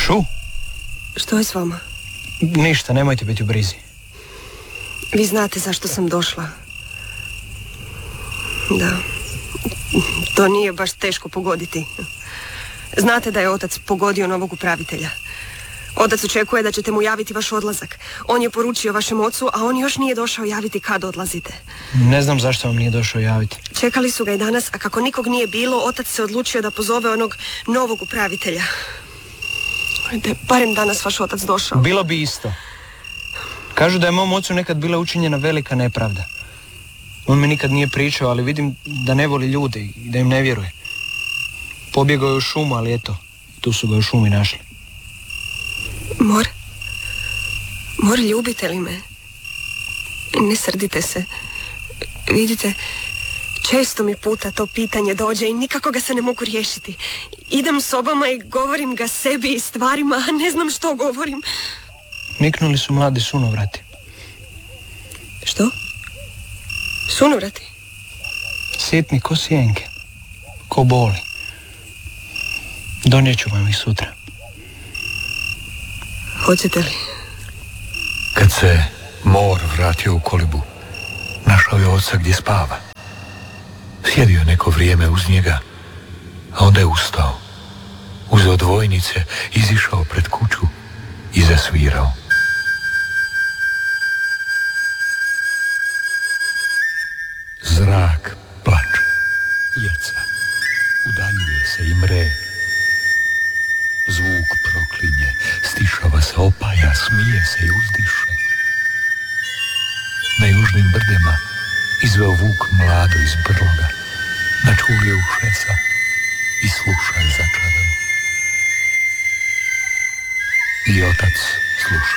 Šu? Što je s vama? Ništa, nemojte biti u brizi. Vi znate zašto sam došla. Da. To nije baš teško pogoditi. Znate da je otac pogodio novog upravitelja. Otac očekuje da ćete mu javiti vaš odlazak. On je poručio vašem ocu, a on još nije došao javiti kad odlazite. Ne znam zašto vam nije došao javiti. Čekali su ga i danas, a kako nikog nije bilo, otac se odlučio da pozove onog novog upravitelja. Ajde, barem danas vaš otac došao. Bilo bi isto. Kažu da je mom ocu nekad bila učinjena velika nepravda. On mi nikad nije pričao, ali vidim da ne voli ljude i da im ne vjeruje. Pobjegao je u šumu, ali eto, tu su ga u šumi našli. Mor, ljubite li me? Ne srdite se. Vidite, često mi puta to pitanje dođe i nikako ga se ne mogu riješiti. Idem sobama i govorim ga sebi i stvarima, a ne znam što govorim. Niknuli su mladi sunovrati. Što? Sunovrati? Sitni ko sjenke, ko boli. Donijeću vam ih sutra. Hoćete li? Kad se Mor vratio u kolibu, našao je oca gdje spava. Sjedio je neko vrijeme uz njega, a onda je ustao. Uzeo dvojnice, izišao pred kuću i zasvirao. Zrak plače, jeca, udaljuje se i mre. Zvuk proklinje, stišava se, opaja, smije se i uzdiše. Na južnim brdima izveo vuk mlado iz brloga, načulio ušesa i sluša začadan. I otac sluša.